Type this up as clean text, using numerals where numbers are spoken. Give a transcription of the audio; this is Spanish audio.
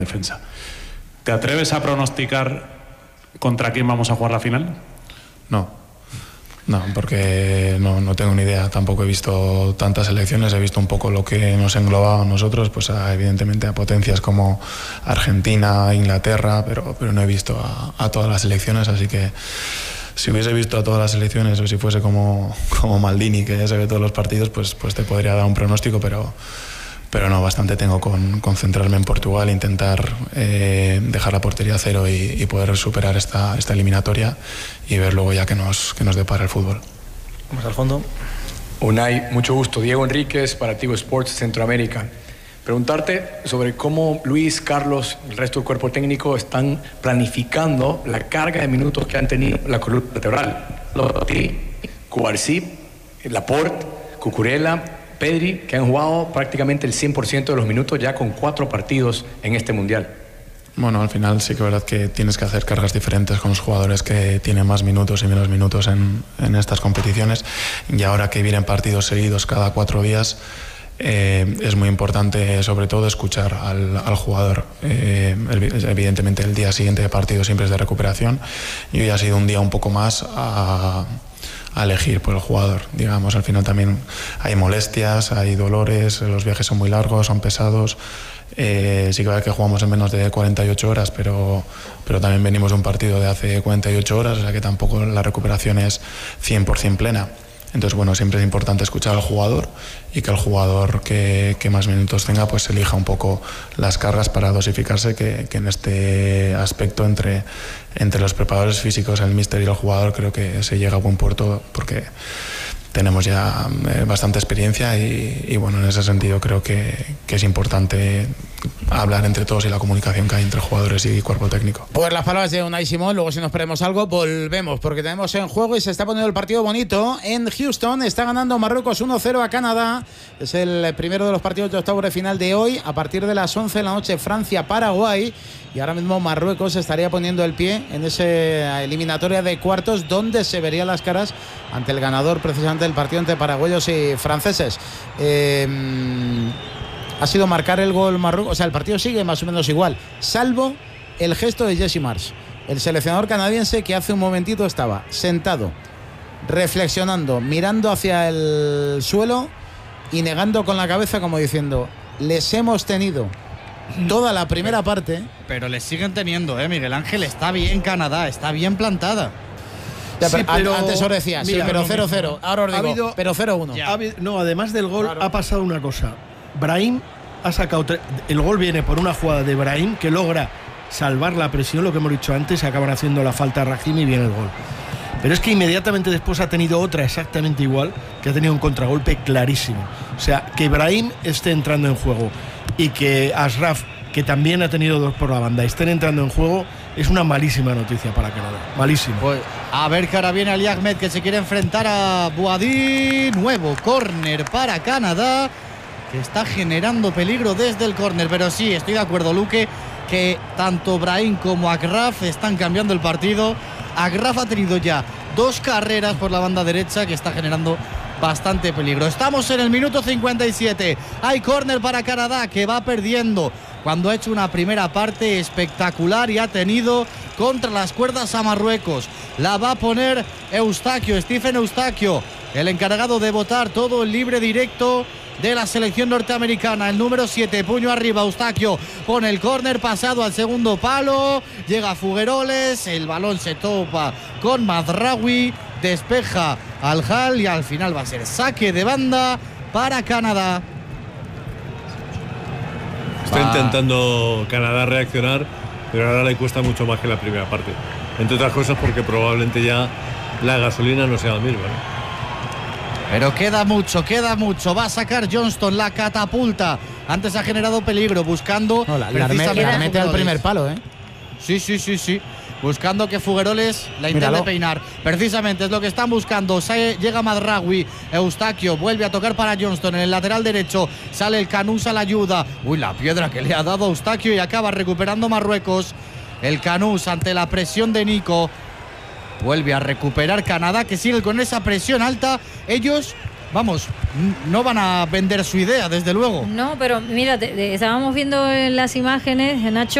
defensa. ¿Te atreves a pronosticar contra quién vamos a jugar la final? No, porque no tengo ni idea. Tampoco he visto tantas selecciones, he visto un poco lo que nos englobaba a nosotros, pues evidentemente a potencias como Argentina, Inglaterra, pero no he visto a todas las selecciones, así que si hubiese visto a todas las selecciones o si fuese como Maldini, que ya se ve todos los partidos, pues te podría dar un pronóstico, pero no, bastante tengo con centrarme en Portugal, intentar dejar la portería a cero y poder superar esta eliminatoria y ver luego ya qué nos depara el fútbol. Vamos al fondo. Unai, mucho gusto. Diego Enríquez para Tigo Sports Centroamérica. Preguntarte sobre cómo Luis, Carlos y el resto del cuerpo técnico están planificando la carga de minutos que han tenido la columna vertebral. Lotti, Cubarsí, Laporte, Cucurella, Pedri, que han jugado prácticamente el 100% de los minutos ya con 4 partidos en este Mundial. Bueno, al final sí que es verdad que tienes que hacer cargas diferentes con los jugadores que tienen más minutos y menos minutos en estas competiciones, y ahora que vienen partidos seguidos cada 4 días, es muy importante sobre todo escuchar al jugador. Evidentemente el día siguiente de partido siempre es de recuperación y hoy ha sido un día un poco más a elegir por el jugador, digamos. Al final también hay molestias, hay dolores, los viajes son muy largos, son pesados. Sí que es que jugamos en menos de 48 horas, pero también venimos de un partido de hace 48 horas, o sea que tampoco la recuperación es 100% plena. Entonces, bueno, siempre es importante escuchar al jugador y que el jugador que más minutos tenga, pues elija un poco las cargas para dosificarse, que en este aspecto entre los preparadores físicos, el míster y el jugador, creo que se llega a buen puerto porque tenemos ya bastante experiencia y bueno, en ese sentido creo que es importante hablar entre todos y la comunicación que hay entre jugadores y cuerpo técnico. Pues las palabras de Unai Simón. Luego si nos perdemos algo volvemos, porque tenemos en juego y se está poniendo el partido bonito en Houston. Está ganando Marruecos 1-0 a Canadá. Es el primero de los partidos de octavos de final de hoy. A partir de las 11 de la noche Francia-Paraguay, y ahora mismo Marruecos estaría poniendo el pie en esa eliminatoria de cuartos, donde se verían las caras ante el ganador precisamente del partido entre paraguayos y franceses. Ha sido marcar el gol Marruecos, o sea, el partido sigue más o menos igual, salvo el gesto de Jesse Marsch, el seleccionador canadiense, que hace un momentito estaba sentado, reflexionando, mirando hacia el suelo y negando con la cabeza, como diciendo: les hemos tenido toda la primera parte. Pero les siguen teniendo, Miguel Ángel. Está bien Canadá, está bien plantada. Ya, pero antes os decía, mira, sí, pero 0-0. Ahora os digo, pero 0-1. No, además del gol, claro, ha pasado una cosa. Brahim ha sacado el gol, viene por una jugada de Brahim que logra salvar la presión, lo que hemos dicho antes, acaban haciendo la falta a Rahimi y viene el gol. Pero es que inmediatamente después ha tenido otra exactamente igual, que ha tenido un contragolpe clarísimo. O sea, que Brahim esté entrando en juego y que Ashraf, que también ha tenido 2 por la banda, estén entrando en juego, es una malísima noticia para Canadá. Malísima. Pues a ver que ahora viene Ali Ahmed, que se quiere enfrentar a Boadí. Nuevo córner para Canadá, que está generando peligro desde el córner. Pero sí, estoy de acuerdo, Luque, que tanto Brahim como Agraf están cambiando el partido. Agraf ha tenido ya 2 carreras por la banda derecha, que está generando bastante peligro. Estamos en el minuto 57. Hay córner para Canadá, que va perdiendo cuando ha hecho una primera parte espectacular y ha tenido contra las cuerdas a Marruecos. La va a poner Stephen Eustaquio, el encargado de votar todo el libre directo de la selección norteamericana. El número 7, puño arriba, Eustaquio pone el córner, pasado al segundo palo, llega Fugueroles, el balón se topa con Mazraoui, despeja al Hall y al final va a ser saque de banda para Canadá. Está intentando Canadá reaccionar, pero ahora le cuesta mucho más que la primera parte, entre otras cosas porque probablemente ya la gasolina no sea la misma, ¿no? Pero queda mucho, va a sacar Johnston, la catapulta. Antes ha generado peligro, buscando... No, la mete al primer palo, Sí. Buscando que Fugueroles la intente peinar. Precisamente es lo que están buscando. Llega Mazraoui, Eustaquio vuelve a tocar para Johnston en el lateral derecho. Sale el Canús a la ayuda. Uy, la piedra que le ha dado Eustaquio, y acaba recuperando Marruecos. El Canús ante la presión de Nico. Vuelve a recuperar Canadá, que sigue con esa presión alta. Ellos vamos, no van a vender su idea, desde luego. No, pero mira, estábamos viendo en las imágenes, Nacho,